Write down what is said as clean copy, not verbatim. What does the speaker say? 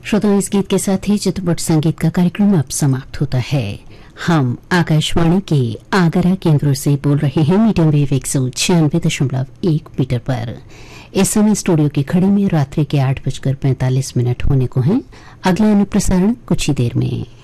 श्रोताओं, इस गीत के साथ ही चित्रपट संगीत का कार्यक्रम अब समाप्त होता है। हम आकाशवाणी के आगरा केंद्रों से बोल रहे हैं मीडियम वेव 196.1 मीटर पर। इस समय स्टूडियो की घड़ी में रात्रि के 8:45 होने को हैं। अगला अनुप्रसारण कुछ ही देर में।